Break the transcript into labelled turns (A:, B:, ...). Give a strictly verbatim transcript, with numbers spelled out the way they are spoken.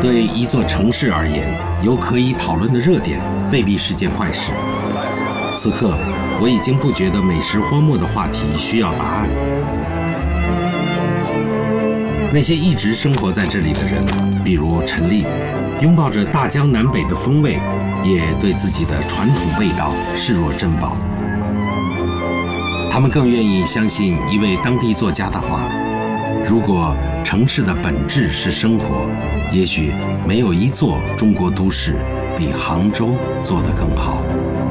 A: 对一座城市而言，有可以讨论的热点未必是件坏事。此刻，我已经不觉得美食荒漠的话题需要答案。那些一直生活在这里的人，比如陈丽，拥抱着大江南北的风味，也对自己的传统味道视若珍宝。他们更愿意相信一位当地作家的话：如果城市的本质是生活，也许没有一座中国都市比杭州做得更好。